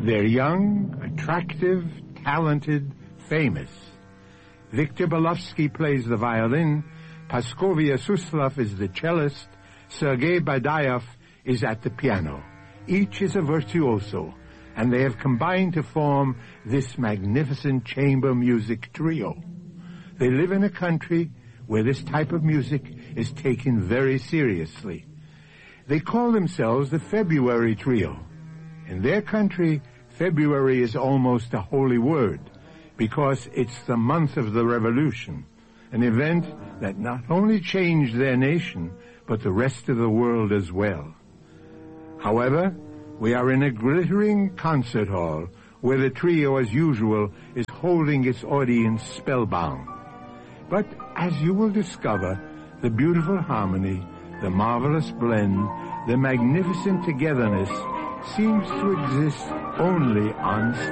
They're young, attractive, talented, famous. Viktor Belovsky plays the violin, Praskovia Suslov is the cellist, Sergei Badayev is at the piano. Each is a virtuoso, and they have combined to form this magnificent chamber music trio. They live in a country where this type of music is taken very seriously. They call themselves the February Trio. In their country, February is almost a holy word because it's the month of the revolution, an event that not only changed their nation, but the rest of the world as well. However, we are in a glittering concert hall where the trio, as usual, is holding its audience spellbound. But as you will discover, the beautiful harmony, the marvelous blend, the magnificent togetherness seems to exist only on stage.